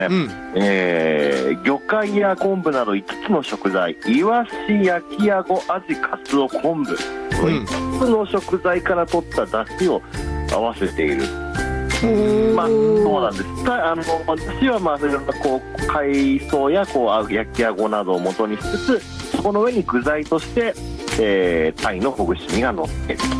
魚介や昆布など5つの食材、イワシ、焼きアゴ、アジ、カツオ、昆布、5つの食材から取った出汁を合わせている。まあ、そうなんです。私はまあそれこう海藻やこう焼きアゴなどを元にしつつ、そこの上に具材として、タイのほぐし身が乗っている。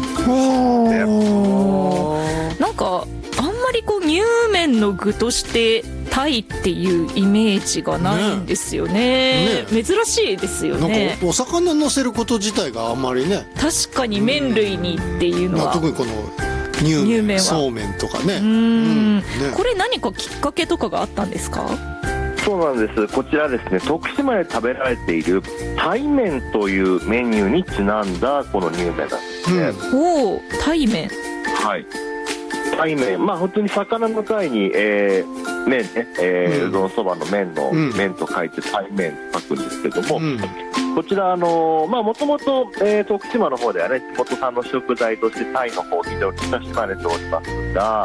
なんかあんまりこう乳麺の具としてタイっていうイメージがないんですよ ね。珍しいですよね。 なんかお魚乗せること自体があんまりね、 確かに麺類にっていうのは、 まあ、特にこの乳麺はそうめんとかね。 ね、これ何かきっかけとかがあったんですか？ そうなんです。こちらですね、徳島で食べられているタイ麺というメニューにちなんだこの乳麺なんですね。 おお、タイ麺。 はい。タイ麺、まあ本当に魚の貝に、麺ね、うどんそばの麺の、麺と書いてタイ麺と書くんですけども、こちらまあもともと徳島の方ではね、地元産の食材としてタイの方非常に親しまれておりますが、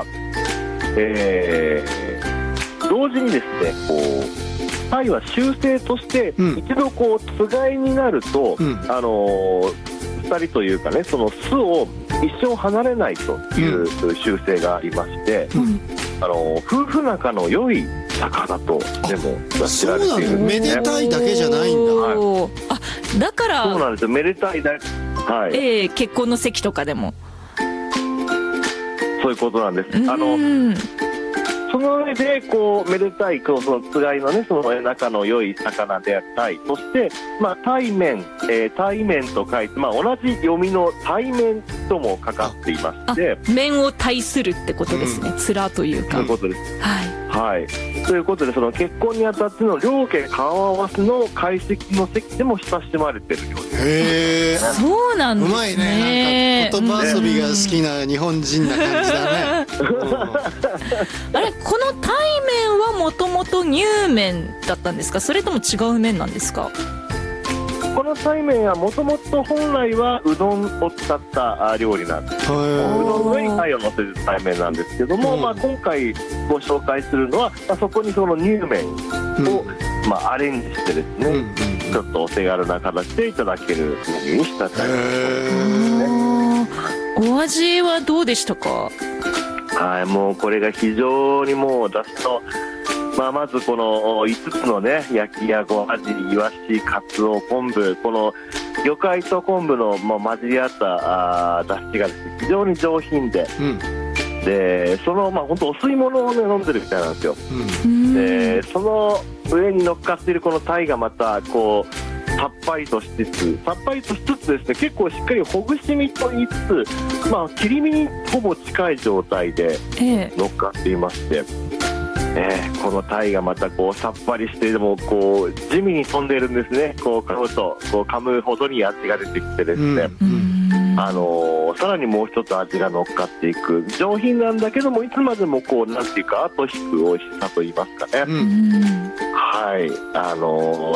同時にですね、こうタイは習性として一度こうつがいになると、2人というかね、その巣を一生離れないという習性がありまして、夫婦仲の良い魚とでも知られているんですね。 めでたいだけじゃないんだ。 あ、だからそうなんですよ。めでたいだけ、はい、 結婚の席とかでもそういうことなんです。その上でこうめでたいそのつがいのね、その仲の良い魚であるタイ、そして、まあ、タイ麺、タイ麺と書いて、まあ、同じ読みのタイ麺ともかかっていまして、 麺を対するってことですね。面というか。 そういうことです。 はい。 ということで、その結婚にあたっての両家顔合わせの会席の席でも親しまれているようです。 へえ。 そうなんですね。 うまいね。なんか言葉遊びが好きな日本人な感じだね。 あれ、このタイ麺はもともと乳麺だったんですか？それとも違う麺なんですか？ このタイ麺はもともと本来はうどんを使った料理なんです。うどんの上にタイを乗せるタイ麺なんですけども、まあ、今回ご紹介するのは、まあ、そこにその乳麺を、まあ、アレンジしてですね、ちょっとお手軽な形でいただけるメニューにしたタイ麺ですね。 お味はどうでしたか？ はい、もうこれが非常にもう出汁の、まあ、まずこの5つのね、焼きアゴ、アジ、イワシ、カツオ、昆布、この魚介と昆布の、まあ、混じり合った出汁がですね、非常に上品で、でその、まあ、本当お吸い物を、ね、飲んでるみたいなんですよ。でその上に乗っかっているこのタイがまたこうさっぱりとしつつですね、結構しっかりほぐし身と言いつつ、まあ、切り身にほぼ近い状態で乗っかっていまして、このタイがまたこうさっぱりしてでもこう地味に飛んでいるんですね。こう噛むとこう噛むほどに味が出てきてですね、さらにもう一つ味が乗っかっていく上品なんだけども、いつまでもこうなんていうか後引く美味しさと言いますかね。はい、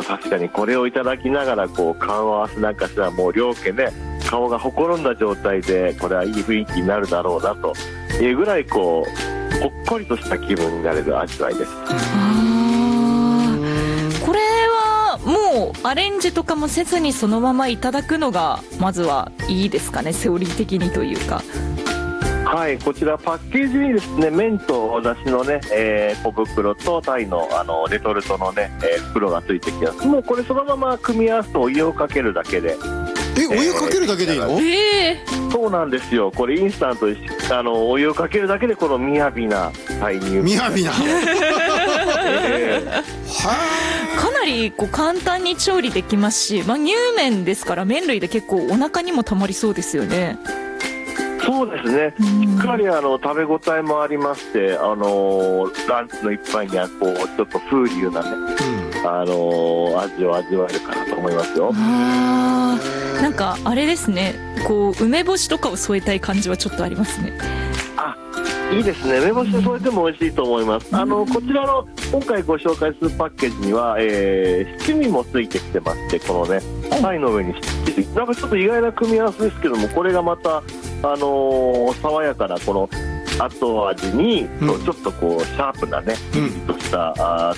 確かにこれをいただきながらこう顔合わせなんかしたらもう両家ね、顔がほころんだ状態でこれはいい雰囲気になるだろうなというぐらいこうほっこりとした気分になれる味わいです。 これはもうアレンジとかもせずにそのままいただくのがまずはいいですかね、セオリー的にというか。 はい、こちらパッケージにですね、麺とお出汁のね、小袋とタイのレトルトのね、袋がついてきます。もうこれそのまま組み合わせてお湯をかけるだけで。 お湯かけるだけでいいの？ そうなんですよ。これインスタントでお湯をかけるだけでこのみやびなタイ乳麺。 みやびな。 かなりこう簡単に調理できますし、まあ、乳麺ですから麺類で結構お腹にもたまりそうですよね。 そうですね、しっかり食べ応えもありまして、ランチの一杯にはこうちょっと風流なね、味を味わえるかなと思いますよ。 なんかあれですね、こう梅干しとかを添えたい感じはちょっとありますね。 いいですね、梅干しで添えても美味しいと思います。こちらの今回ご紹介するパッケージには、七味もついてきてまして、このねタイの上に七味、なんかちょっと意外な組み合わせですけども、これがまた爽やかなこの後味に、ちょっとこうシャープなねピリッとした